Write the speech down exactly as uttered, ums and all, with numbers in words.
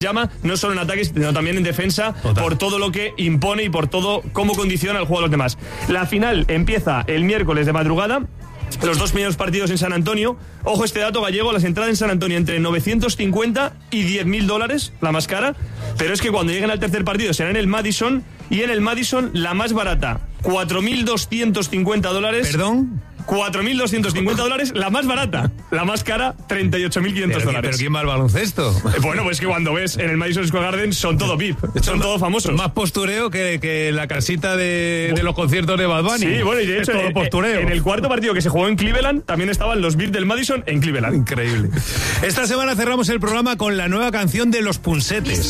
llama, no solo en ataque, sino también en defensa, Total. por todo lo que impone y por todo cómo condiciona el juego de los demás. La final empieza el miércoles de madrugada. Los dos primeros partidos en San Antonio. Ojo este dato gallego, las entradas en San Antonio entre novecientos cincuenta y diez mil dólares, la más cara. Pero es que cuando lleguen al tercer partido será en el Madison, y en el Madison la más barata, cuatro mil doscientos cincuenta dólares. ¿Perdón? cuatro mil doscientos cincuenta dólares, la más barata. La más cara, treinta y ocho mil quinientos dólares. ¿Pero quién va al baloncesto? Bueno, pues que cuando ves en el Madison Square Garden son todo V I P, son todos famosos. Más postureo que, que la casita de, de los conciertos de Bad Bunny. Sí, bueno, y de hecho, es todo en, postureo. En el cuarto partido que se jugó en Cleveland, también estaban los V I P del Madison en Cleveland. Increíble. Esta semana cerramos el programa con la nueva canción de Los Punsetes.